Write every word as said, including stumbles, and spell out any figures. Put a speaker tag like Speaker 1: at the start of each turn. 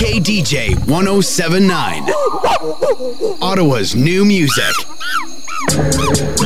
Speaker 1: K D J one oh seven point nine. Ottawa's new music.